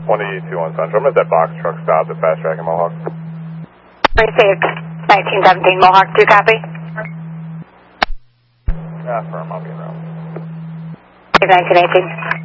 182 Central. I'm at that box truck stop at Fast Track in Mohawk. 1917 Mohawk, 2 copy. Yeah, firm, I'll be around. 1918.